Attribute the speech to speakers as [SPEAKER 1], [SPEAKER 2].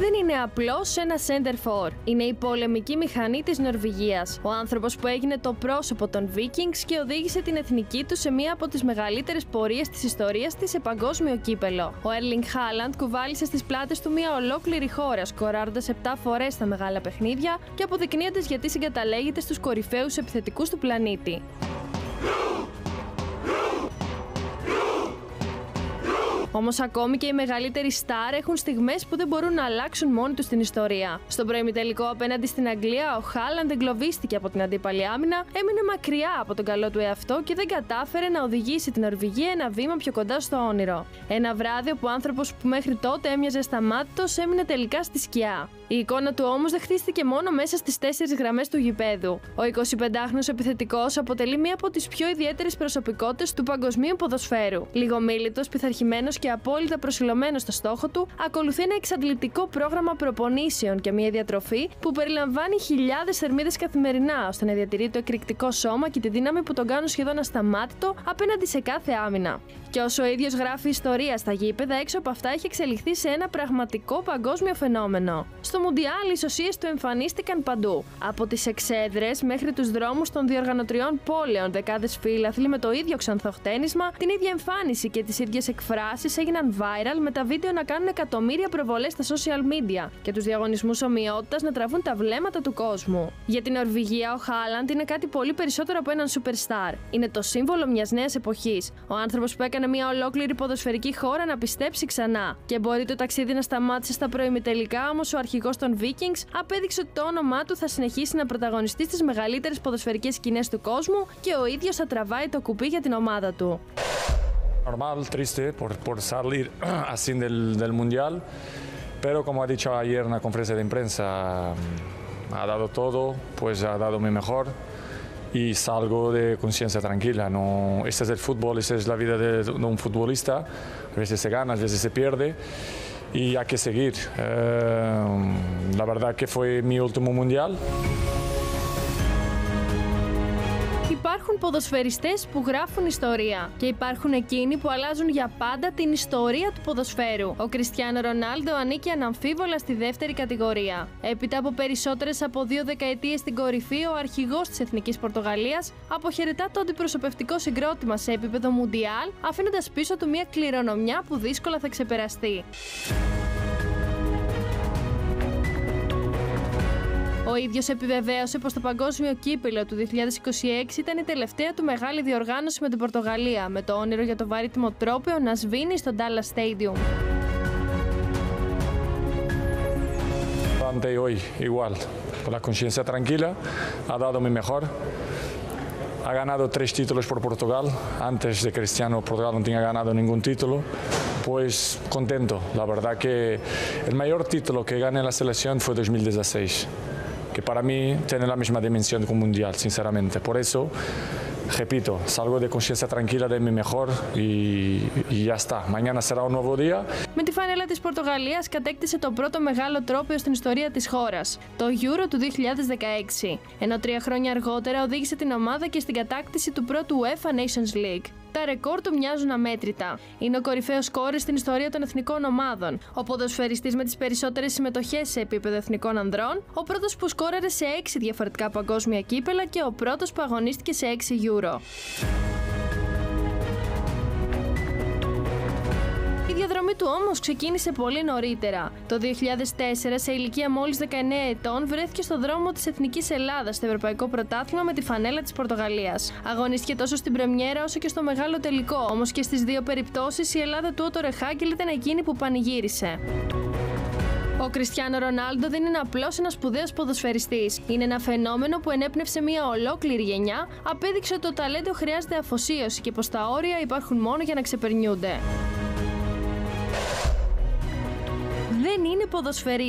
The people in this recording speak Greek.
[SPEAKER 1] δεν είναι απλώς ένα center for. Είναι η πολεμική μηχανή της Νορβηγίας. Ο άνθρωπος που έγινε το πρόσωπο των Vikings και οδήγησε την εθνική του σε μία από τις μεγαλύτερες πορείες της ιστορίας της σε παγκόσμιο κύπελο. Ο Erling Haaland κουβάλισε στις πλάτες του μία ολόκληρη χώρα, σκοράροντας 7 φορές στα μεγάλα παιχνίδια και αποδεικνύοντας γιατί συγκαταλέγεται στους κορυφαίους επιθετικούς του πλανήτη. Όμως ακόμη και οι μεγαλύτεροι στάρ έχουν στιγμές που δεν μπορούν να αλλάξουν μόνοι τους την ιστορία. Στον προημιτελικό απέναντι στην Αγγλία, ο Χάλαντ εγκλωβίστηκε από την αντίπαλη άμυνα, έμεινε μακριά από τον καλό του εαυτό και δεν κατάφερε να οδηγήσει την Νορβηγία ένα βήμα πιο κοντά στο όνειρο. Ένα βράδυ όπου ο άνθρωπος που μέχρι τότε έμοιαζε σταμάτητος έμεινε τελικά στη σκιά. Η εικόνα του όμως δεν χτίστηκε μόνο μέσα στις 4 γραμμές του γηπέδου. Ο 25χρονος επιθετικός αποτελεί μία από τις πιο ιδιαίτερες προσωπικότητες του παγκοσμίου ποδοσφαίρου. Λιγομίλητος, πειθαρχημένος και απόλυτα προσιλωμένος στο στόχο του, ακολουθεί ένα εξαντλητικό πρόγραμμα προπονήσεων και μία διατροφή που περιλαμβάνει χιλιάδες θερμίδες καθημερινά, ώστε να διατηρεί το εκρηκτικό σώμα και τη δύναμη που τον κάνουν σχεδόν ασταμάτητο απέναντι σε κάθε άμυνα. Και όσο ο ίδιος γράφει ιστορία στα γήπεδα, έξω από αυτά έχει εξελιχθεί σε ένα πραγματικό παγκόσμιο φαινόμενο. Στο Μουντιάλ, οι σωσίες του εμφανίστηκαν παντού. Από τις εξέδρες μέχρι τους δρόμους των διοργανωτριών πόλεων, δεκάδες φίλαθλοι με το ίδιο ξανθό χτένισμα, την ίδια εμφάνιση και τις ίδιες εκφράσεις έγιναν viral, με τα βίντεο να κάνουν εκατομμύρια προβολές στα social media και τους διαγωνισμούς ομοιότητας να τραβούν τα βλέμματα του κόσμου. Για την Νορβηγία, ο Χάλαντ είναι κάτι πολύ περισσότερο από έναν superstar. Είναι το σύμβολο μιας νέας εποχής. Ο άνθρωπος που έκανε μια ολόκληρη ποδοσφαιρική χώρα να πιστέψει ξανά. Και μπορεί το ταξίδι να σταμάτησε στα προημιτελικά, όμως ο αρχηγός των Vikings απέδειξε ότι το όνομά του θα συνεχίσει να πρωταγωνιστεί στις μεγαλύτερες ποδοσφαιρικές σκηνές του κόσμου και ο ίδιος θα τραβάει το κουπί για την ομάδα του.
[SPEAKER 2] Normal, triste por salir así del Mundial, pero como ha dicho ayer en la conferencia de prensa, ha dado todo, pues ha dado mi mejor y salgo de conciencia tranquila. No, este es el fútbol, esta es la vida de un futbolista, a veces se gana, a veces se pierde y hay que seguir. La verdad que fue mi último Mundial.
[SPEAKER 1] Υπάρχουν ποδοσφαιριστές που γράφουν ιστορία και υπάρχουν εκείνοι που αλλάζουν για πάντα την ιστορία του ποδοσφαίρου. Ο Κριστιάνο Ρονάλντο ανήκει αναμφίβολα στη δεύτερη κατηγορία. Έπειτα από περισσότερες από 2 δεκαετίες στην κορυφή, ο αρχηγός της Εθνικής Πορτογαλίας αποχαιρετά το αντιπροσωπευτικό συγκρότημα σε επίπεδο Μουντιάλ, αφήνοντας πίσω του μια κληρονομιά που δύσκολα θα ξεπεραστεί. Ο ίδιος επιβεβαίωσε πως το παγκόσμιο κύπελλο του 2026 ήταν η τελευταία του μεγάλη διοργάνωση με την Πορτογαλία, με το όνειρο για το βαρύτιμο τρόπαιο να σβήνει στο Dallas Stadium.
[SPEAKER 2] Hoy igual, con la conciencia tranquila, ha dado mi mejor. Ha ganado 3 títulos por Portugal. Antes de Cristiano, Portugal no tenía ganado ningún título. Pues contento. La verdad que el mayor título que gané en la selección fue 2016, que para mí tiene la misma dimensión que un mundial, sinceramente. Por eso, repito, salgo de conciencia tranquila de mi mejor y ya está. Mañana será un nuevo día.
[SPEAKER 1] Με τη φανέλα της Πορτογαλίας κατέκτησε το πρώτο μεγάλο τρόπαιο στην ιστορία της χώρας, το Euro του 2016, ενώ 3 χρόνια αργότερα οδήγησε την ομάδα και στην κατάκτηση του πρώτου UEFA Nations League. Τα ρεκόρ του μοιάζουν αμέτρητα. Είναι ο κορυφαίος σκόρερ στην ιστορία των εθνικών ομάδων, ο ποδοσφαιριστής με τις περισσότερες συμμετοχές σε επίπεδο εθνικών ανδρών, ο πρώτος που σκόρερε σε 6 διαφορετικά παγκόσμια κύπελα και ο πρώτος που αγωνίστηκε σε 6 Euro. Η διαδρομή του όμως ξεκίνησε πολύ νωρίτερα. Το 2004, σε ηλικία μόλις 19 ετών, βρέθηκε στο δρόμο της Εθνικής Ελλάδας στο Ευρωπαϊκό Πρωτάθλημα με τη φανέλα της Πορτογαλίας. Αγωνίστηκε τόσο στην πρεμιέρα όσο και στο μεγάλο τελικό, όμως και στις δύο περιπτώσεις η Ελλάδα του Ότο Ρεχάγκελ ήταν εκείνη που πανηγύρισε. Ο Κριστιάνο Ρονάλντο δεν είναι απλώς ένας σπουδαίος ποδοσφαιριστής. Είναι ένα φαινόμενο που ενέπνευσε μια ολόκληρη γενιά, απέδειξε ότι το ταλέντο χρειάζεται αφοσίωση και πως τα όρια υπάρχουν μόνο για να ξεπερνιούνται. Δεν είναι ποδοσφαιριστής.